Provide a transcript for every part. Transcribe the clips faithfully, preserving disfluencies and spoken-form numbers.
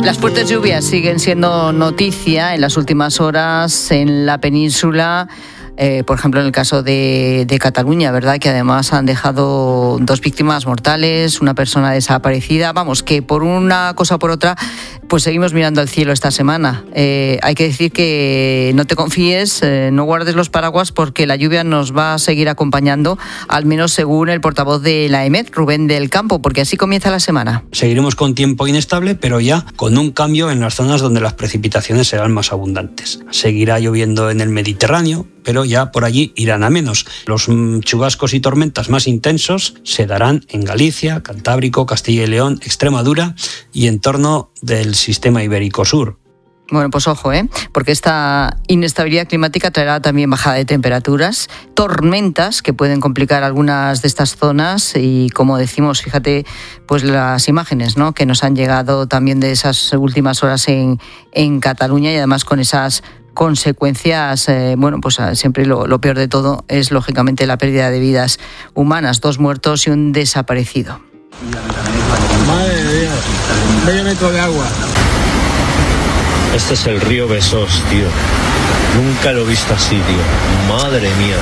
Las fuertes lluvias siguen siendo noticia en las últimas horas en la península. Eh, por ejemplo, en el caso de, de Cataluña, ¿verdad? Que además han dejado dos víctimas mortales, una persona desaparecida. Vamos, que por una cosa o por otra, pues seguimos mirando al cielo esta semana. Eh, hay que decir que no te confíes, eh, no guardes los paraguas porque la lluvia nos va a seguir acompañando, al menos según el portavoz de la EMET, Rubén del Campo, porque así comienza la semana. Seguiremos con tiempo inestable, pero ya con un cambio en las zonas donde las precipitaciones serán más abundantes. Seguirá lloviendo en el Mediterráneo, pero ya por allí irán a menos. Los chubascos y tormentas más intensos se darán en Galicia, Cantábrico, Castilla y León, Extremadura y en torno del sistema ibérico sur. Bueno, pues ojo, ¿eh? Porque esta inestabilidad climática traerá también bajada de temperaturas, tormentas que pueden complicar algunas de estas zonas y, como decimos, fíjate, pues las imágenes, ¿no?, que nos han llegado también de esas últimas horas en, en Cataluña y además con esas consecuencias, eh, bueno, pues siempre lo, lo peor de todo es lógicamente la pérdida de vidas humanas, dos muertos y un desaparecido. Madre de Dios, medio metro de agua. Este es el río Besós, tío. Nunca lo he visto así, tío. Madre mía.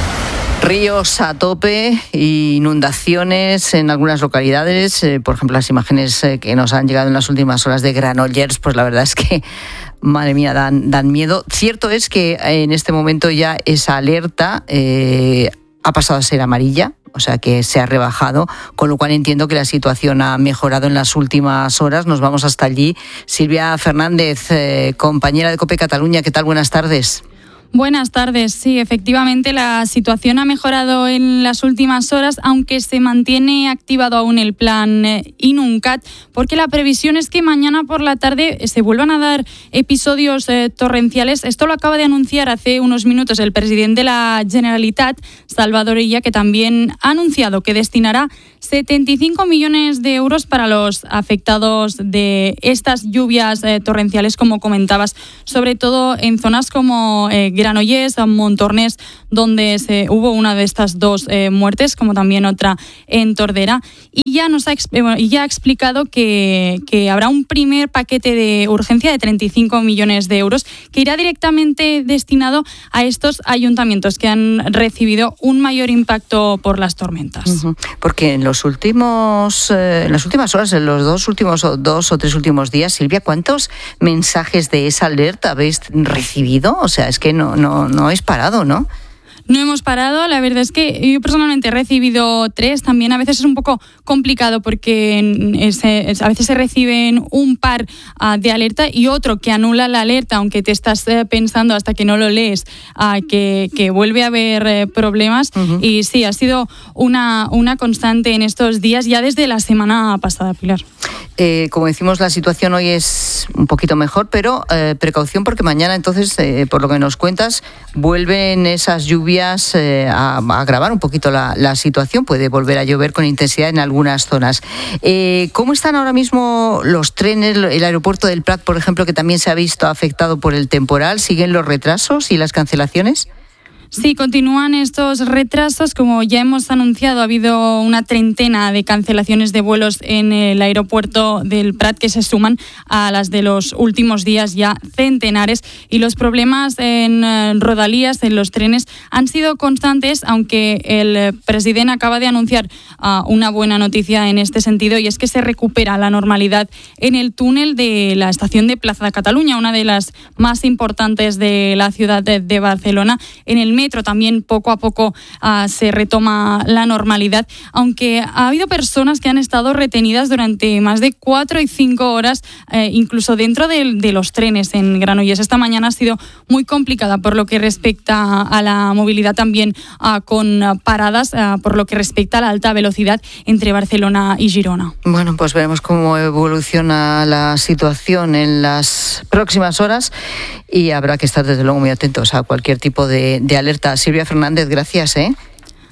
Ríos a tope, inundaciones en algunas localidades, eh, por ejemplo las imágenes eh, que nos han llegado en las últimas horas de Granollers, pues la verdad es que, madre mía, dan, dan miedo. Cierto es que en este momento ya esa alerta eh, ha pasado a ser amarilla, o sea que se ha rebajado, con lo cual entiendo que la situación ha mejorado en las últimas horas. Nos vamos hasta allí. Silvia Fernández, eh, compañera de COPE Cataluña, ¿qué tal? Buenas tardes. Buenas tardes. Sí, efectivamente la situación ha mejorado en las últimas horas, aunque se mantiene activado aún el plan Inuncat, porque la previsión es que mañana por la tarde se vuelvan a dar episodios eh, torrenciales. Esto lo acaba de anunciar hace unos minutos el presidente de la Generalitat, Salvador Illa, que también ha anunciado que destinará setenta y cinco millones de euros para los afectados de estas lluvias eh, torrenciales, como comentabas, sobre todo en zonas como eh, Granollers, Montornès, donde se, hubo una de estas dos eh, muertes, como también otra en Tordera. Y ya nos ha, eh, ya ha explicado que, que habrá un primer paquete de urgencia de treinta y cinco millones de euros que irá directamente destinado a estos ayuntamientos que han recibido un mayor impacto por las tormentas. Uh-huh. Porque en los últimos, eh, en las últimas horas, en los dos últimos dos o tres últimos días, Silvia, ¿cuántos mensajes de esa alerta habéis recibido? O sea, es que no No, no habéis parado, ¿no? No hemos parado, la verdad es que yo personalmente he recibido tres, también a veces es un poco complicado porque es, es, a veces se reciben un par uh, de alerta y otro que anula la alerta, aunque te estás uh, pensando hasta que no lo lees uh, que, que vuelve a haber uh, problemas. Uh-huh. Y sí, ha sido una, una constante en estos días, ya desde la semana pasada, Pilar. Eh, como decimos, la situación hoy es un poquito mejor, pero eh, precaución porque mañana, entonces, eh, por lo que nos cuentas, vuelven esas lluvias eh, a, a agravar un poquito la, la situación. Puede volver a llover con intensidad en algunas zonas. Eh, ¿Cómo están ahora mismo los trenes? El aeropuerto del Prat, por ejemplo, que también se ha visto afectado por el temporal. ¿Siguen los retrasos y las cancelaciones? Sí, continúan estos retrasos. Como ya hemos anunciado, ha habido una treintena de cancelaciones de vuelos en el aeropuerto del Prat que se suman a las de los últimos días, ya centenares. Y los problemas en Rodalías, en los trenes, han sido constantes, aunque el presidente acaba de anunciar uh, una buena noticia en este sentido, y es que se recupera la normalidad en el túnel de la estación de Plaza Cataluña, una de las más importantes de la ciudad de, de Barcelona. En el metro también poco a poco uh, se retoma la normalidad, aunque ha habido personas que han estado retenidas durante más de cuatro y cinco horas, eh, incluso dentro de, de los trenes en Granollers. Esta mañana ha sido muy complicada por lo que respecta a la movilidad, también uh, con uh, paradas, uh, por lo que respecta a la alta velocidad entre Barcelona y Girona. Bueno, pues veremos cómo evoluciona la situación en las próximas horas y habrá que estar desde luego muy atentos a cualquier tipo de, de alerta. Silvia Fernández, gracias, ¿eh?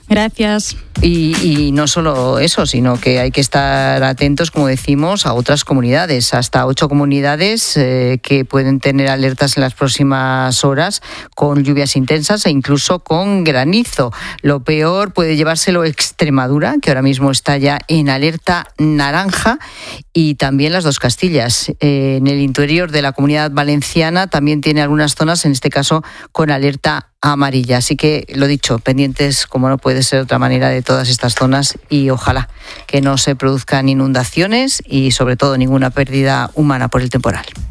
Gracias. Y, y no solo eso, sino que hay que estar atentos, como decimos, a otras comunidades. Hasta ocho comunidades eh, que pueden tener alertas en las próximas horas con lluvias intensas e incluso con granizo. Lo peor puede llevárselo Extremadura, que ahora mismo está ya en alerta naranja, y también las dos Castillas. Eh, en el interior de la Comunidad Valenciana también tiene algunas zonas, en este caso, con alerta amarilla. Así que, lo dicho, pendientes, como no puede ser de otra manera, de todas estas zonas, y ojalá que no se produzcan inundaciones y, sobre todo, ninguna pérdida humana por el temporal.